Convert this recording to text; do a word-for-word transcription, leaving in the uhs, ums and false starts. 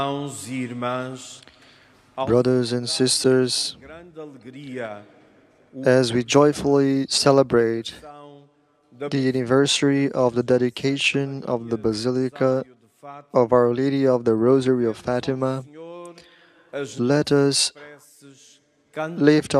Irmãos e irmãs, Brothers and sisters, grande alegria o as we joyfully celebrate coração da the anniversary of the dedication of the Basilica Rosário de Fátima, of Our Lady of the Rosary of ao Fatima, Senhor as let nossas us preces, cantando lift